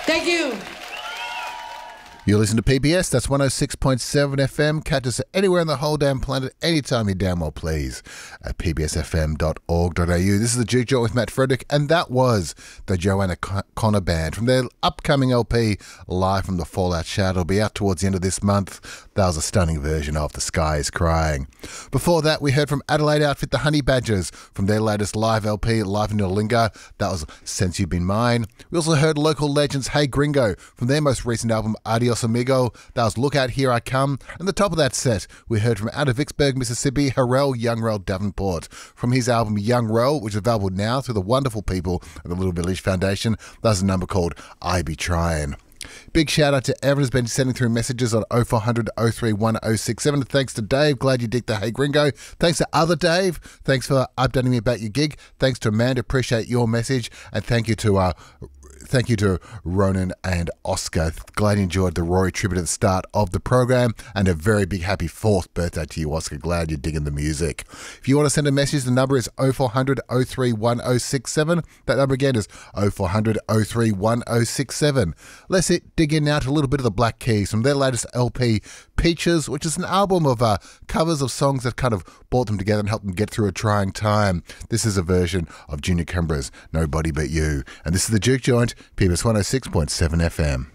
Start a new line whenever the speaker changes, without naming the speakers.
Thank you.
You listen to PBS, that's 106.7 FM. Catch us anywhere on the whole damn planet, anytime you damn well please, at pbsfm.org.au. This is the Duke Joint with Matt Frederick, and that was the Joanna Connor Band from their upcoming LP, Live from the Fallout Shout. It'll be out towards the end of this month. That was a stunning version of The Sky is Crying. Before that, we heard from Adelaide outfit The Honey Badgers from their latest live LP, Live in Nolinga. That was Since You've Been Mine. We also heard local legends Hey Gringo from their most recent album, Adios Amigo. That was Look Out, Here I Come. And the top of that set, we heard from out of Vicksburg, Mississippi, Harrell Young Rel Davenport from his album Young Rel, which is available now through the wonderful people at the Little Village Foundation. That's a number called I Be Tryin'. Big shout out to everyone who's been sending through messages on 0400 031 067. Thanks to Dave. Glad you digged the Hey Gringo. Thanks to other Dave. Thanks for updating me about your gig. Thanks to Amanda. Appreciate your message. And thank you to Ronan and Oscar. Glad you enjoyed the Rory tribute at the start of the program, and a very big happy 4th birthday to you, Oscar. Glad you're digging the music. If you want to send a message, the number is 0400 031 067. That number again is 0400 031 067. Let's dig in now to a little bit of the Black Keys from their latest LP, Peaches, which is an album of covers of songs that kind of brought them together and helped them get through a trying time. This is a version of Junior Kimbra's Nobody But You. And this is the Duke Joint, PBS 106.7 FM.